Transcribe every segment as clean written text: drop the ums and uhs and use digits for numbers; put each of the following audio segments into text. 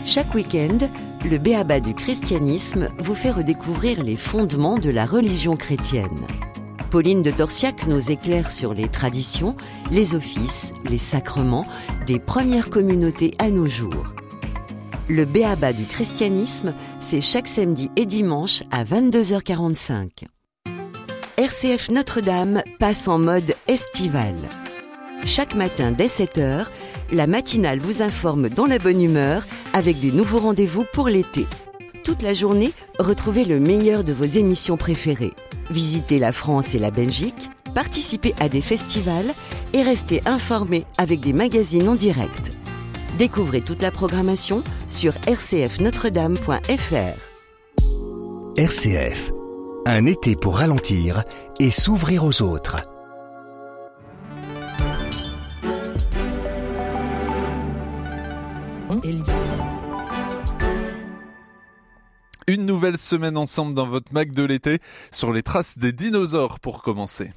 Chaque week-end, le b.a.-ba du christianisme vous fait redécouvrir les fondements de la religion chrétienne. Pauline de Torsiac nous éclaire sur les traditions, les offices, les sacrements des premières communautés à nos jours. Le b.a.-ba du christianisme, c'est chaque samedi et dimanche à 22h45. RCF Notre-Dame passe en mode estival. Chaque matin dès 7h, la matinale vous informe dans la bonne humeur avec des nouveaux rendez-vous pour l'été. Toute la journée, retrouvez le meilleur de vos émissions préférées. Visitez la France et la Belgique, participez à des festivals et restez informés avec des magazines en direct. Découvrez toute la programmation sur rcfnotredame.fr. RCF, un été pour ralentir et s'ouvrir aux autres. Une nouvelle semaine ensemble dans votre Mac de l'été sur les traces des dinosaures pour commencer.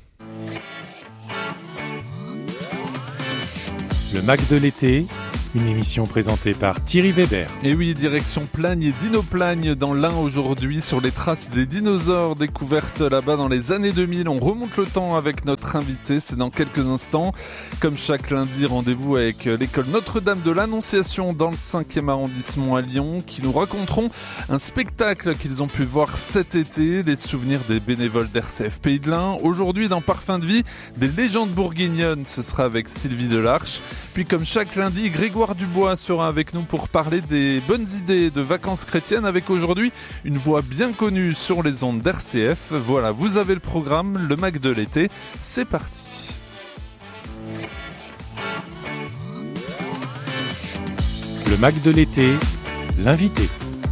Le Mac de l'été, une émission présentée par Thierry Weber. Et oui, direction Plagne et Dinoplagne dans l'Ain aujourd'hui sur les traces des dinosaures découvertes là-bas dans les années 2000. On remonte le temps avec notre invité, c'est dans quelques instants. Comme chaque lundi, rendez-vous avec l'école Notre-Dame de l'Annonciation dans le 5e arrondissement à Lyon qui nous raconteront un spectacle qu'ils ont pu voir cet été, les souvenirs des bénévoles d'RCF Pays de l'Ain. Aujourd'hui dans Parfum de vie, des légendes bourguignonnes, ce sera avec Sylvie Delarche. Puis comme chaque lundi, Grégoire Dubois sera avec nous pour parler des bonnes idées de vacances chrétiennes avec aujourd'hui une voix bien connue sur les ondes d'RCF. Voilà, vous avez le programme, le Mac de l'été, c'est parti. Le Mac de l'été, l'invité.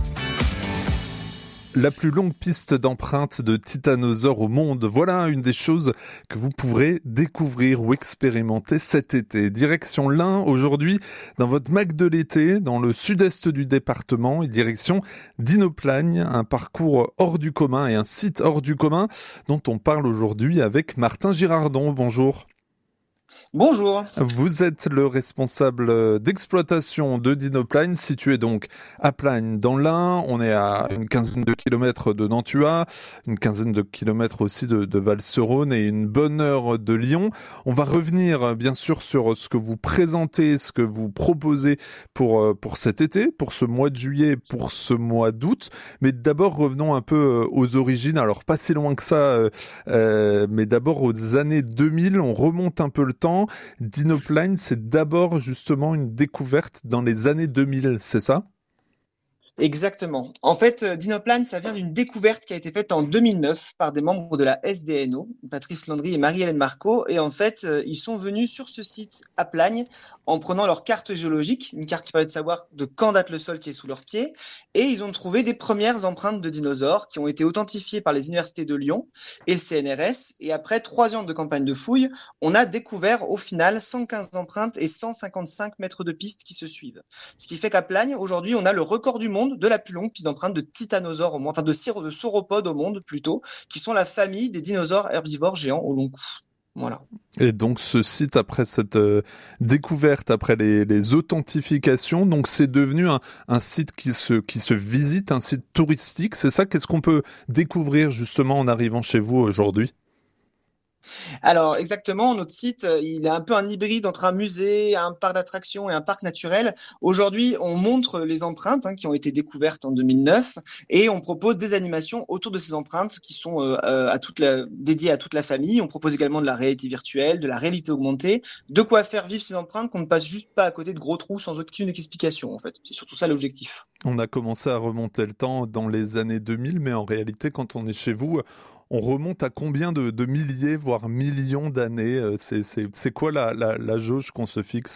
La plus longue piste d'empreintes de titanosaures au monde, voilà une des choses que vous pourrez découvrir ou expérimenter cet été. Direction l'Ain aujourd'hui dans votre Mac de l'été, dans le sud-est du département et direction Dinoplagne, un parcours hors du commun et un site hors du commun dont on parle aujourd'hui avec Martin Girardon. Bonjour. Bonjour. Vous êtes le responsable d'exploitation de Dinoplagne, situé donc à Plagne dans l'Ain. On est à une quinzaine de kilomètres de Nantua, une quinzaine de kilomètres aussi de Val-sur-Rhône et une bonne heure de Lyon. On va revenir bien sûr sur ce que vous présentez, ce que vous proposez pour cet été, pour ce mois de juillet, pour ce mois d'août. Mais d'abord revenons un peu aux origines. Alors pas si loin que ça, mais d'abord aux années 2000. On remonte un peu le temps. Dinoplagne, c'est d'abord justement une découverte dans les années 2000, c'est ça ? Exactement. En fait, Dinoplagne, ça vient d'une découverte qui a été faite en 2009 par des membres de la SDNO, Patrice Landry et Marie-Hélène Marco. Et en fait, ils sont venus sur ce site à Plagne en prenant leur carte géologique, une carte qui permet de savoir de quand date le sol qui est sous leurs pieds. Et ils ont trouvé des premières empreintes de dinosaures qui ont été authentifiées par les universités de Lyon et le CNRS. Et après 3 ans de campagne de fouilles, on a découvert au final 115 empreintes et 155 mètres de piste qui se suivent. Ce qui fait qu'à Plagne, aujourd'hui, on a le record du monde de la plus longue piste d'empreintes de titanosaures au monde, enfin de sauropodes au monde plutôt, qui sont la famille des dinosaures herbivores géants au long cou. Voilà. Et donc ce site, après cette découverte, après les authentifications, donc c'est devenu un site qui se visite, un site touristique, c'est ça ? Qu'est-ce qu'on peut découvrir justement en arrivant chez vous aujourd'hui ? Alors exactement, notre site, il est un peu un hybride entre un musée, un parc d'attractions et un parc naturel. Aujourd'hui, on montre les empreintes qui ont été découvertes en 2009 et on propose des animations autour de ces empreintes qui sont dédiées à toute la famille. On propose également de la réalité virtuelle, de la réalité augmentée, de quoi faire vivre ces empreintes qu'on ne passe juste pas à côté de gros trous sans aucune explication en fait. C'est surtout ça l'objectif. On a commencé à remonter le temps dans les années 2000, mais en réalité, quand on est chez vous, on remonte à combien de milliers, voire millions d'années ? C'est quoi la jauge qu'on se fixe ?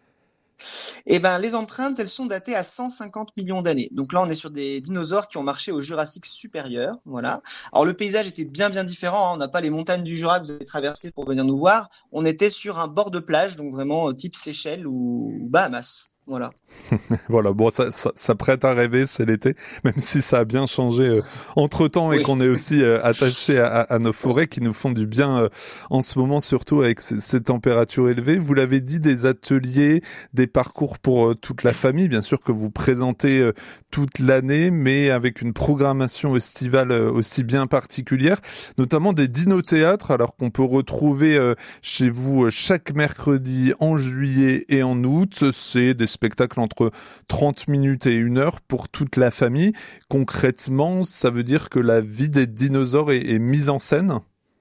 Eh ben, les empreintes, elles sont datées à 150 millions d'années. Donc là, on est sur des dinosaures qui ont marché au Jurassique supérieur. Voilà. Alors le paysage était bien différent. On n'a pas les montagnes du Jura que vous avez traversées pour venir nous voir. On était sur un bord de plage, donc vraiment type Seychelles ou Bahamas. Voilà. Voilà, bon, ça prête à rêver, c'est l'été, même si ça a bien changé entre-temps et qu'on est aussi attaché à nos forêts qui nous font du bien en ce moment, surtout avec ces températures élevées. Vous l'avez dit, des ateliers, des parcours pour toute la famille, bien sûr que vous présentez toute l'année, mais avec une programmation estivale aussi bien particulière, notamment des dinothéâtres, alors qu'on peut retrouver chez vous chaque mercredi en juillet et en août. C'est des spectacles entre 30 minutes et 1 heure pour toute la famille. Concrètement, ça veut dire que la vie des dinosaures est mise en scène ?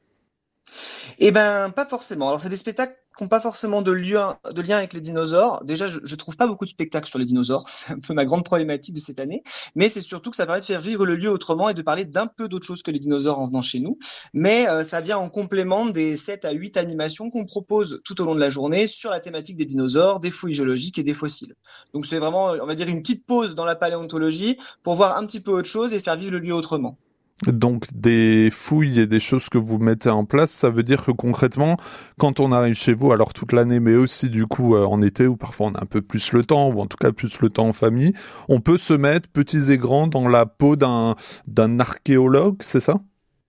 Eh ben, pas forcément. Alors, c'est des spectacles qui n'ont pas forcément de lien avec les dinosaures. Déjà, je trouve pas beaucoup de spectacles sur les dinosaures. C'est un peu ma grande problématique de cette année. Mais c'est surtout que ça permet de faire vivre le lieu autrement et de parler d'un peu d'autre chose que les dinosaures en venant chez nous. Mais ça vient en complément des 7 à 8 animations qu'on propose tout au long de la journée sur la thématique des dinosaures, des fouilles géologiques et des fossiles. Donc, c'est vraiment, on va dire, une petite pause dans la paléontologie pour voir un petit peu autre chose et faire vivre le lieu autrement. Donc des fouilles et des choses que vous mettez en place, ça veut dire que concrètement, quand on arrive chez vous, alors toute l'année, mais aussi du coup en été où parfois on a un peu plus le temps, ou en tout cas plus le temps en famille, on peut se mettre, petits et grands, dans la peau d'un archéologue, c'est ça ?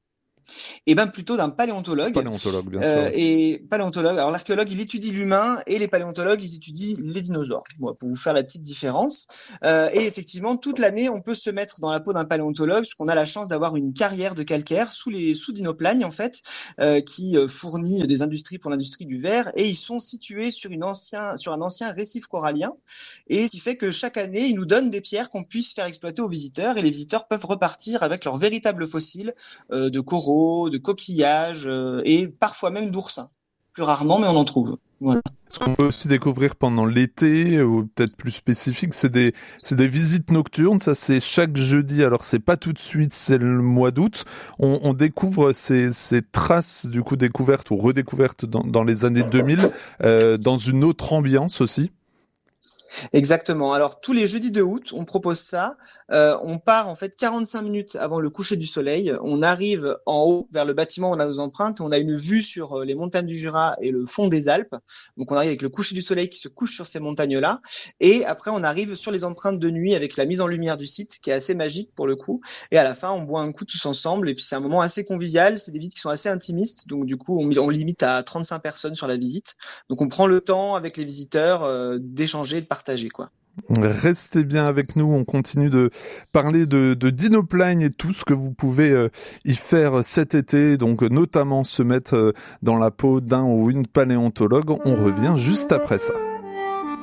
Et ben plutôt d'un paléontologue. Paléontologue, bien sûr. Et paléontologue, alors l'archéologue, il étudie l'humain et les paléontologues, ils étudient les dinosaures. Bon, pour vous faire la petite différence. Et effectivement, toute l'année, on peut se mettre dans la peau d'un paléontologue, parce qu'on a la chance d'avoir une carrière de calcaire sous Dinoplagne, en fait, qui fournit des industries pour l'industrie du verre, et ils sont situés sur un ancien récif corallien. Et ce qui fait que chaque année, ils nous donnent des pierres qu'on puisse faire exploiter aux visiteurs, et les visiteurs peuvent repartir avec leurs véritables fossiles de coraux, de coquillages et parfois même d'oursins. Plus rarement, mais on en trouve. Voilà. Ce qu'on peut aussi découvrir pendant l'été, ou peut-être plus spécifique, c'est des visites nocturnes. Ça, c'est chaque jeudi. Alors, c'est pas tout de suite, c'est le mois d'août. On découvre ces traces, du coup, découvertes ou redécouvertes dans les années 2000, dans une autre ambiance aussi. Exactement. Alors tous les jeudis de août, on propose ça. On part en fait 45 minutes avant le coucher du soleil. On arrive en haut vers le bâtiment, on a nos empreintes. On a une vue sur les montagnes du Jura et le fond des Alpes. Donc on arrive avec le coucher du soleil qui se couche sur ces montagnes-là. Et après on arrive sur les empreintes de nuit avec la mise en lumière du site qui est assez magique pour le coup. Et à la fin on boit un coup tous ensemble. Et puis c'est un moment assez convivial. C'est des visites qui sont assez intimistes. Donc du coup on limite à 35 personnes sur la visite. Donc on prend le temps avec les visiteurs d'échanger, de partager, quoi. Restez bien avec nous, on continue de parler de Dinoplagne et tout ce que vous pouvez y faire cet été, donc notamment se mettre dans la peau d'un ou une paléontologue. On revient juste après ça.